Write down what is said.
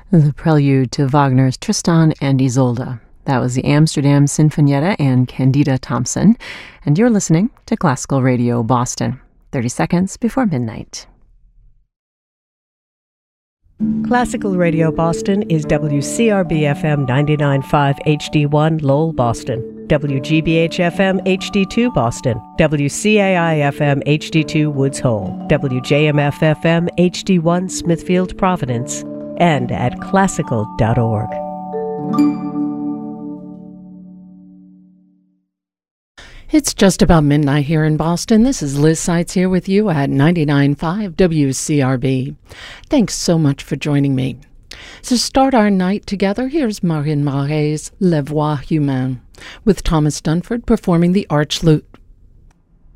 The prelude to Wagner's Tristan and Isolde. That was the Amsterdam Sinfonietta and Candida Thompson. And you're listening to Classical Radio Boston, 30 seconds before midnight. Classical Radio Boston is WCRB-FM 99.5 HD1 Lowell, Boston, WGBH-FM HD2 Boston, WCAI-FM HD2 Woods Hole, WJMF-FM HD1 Smithfield, Providence, and at classical.org. It's just about midnight here in Boston. This is Liz Seitz here with you at 99.5 WCRB. Thanks so much for joining me. To start our night together, here's Marine Marais' Les Voix Humaines, with Thomas Dunford performing the arch lute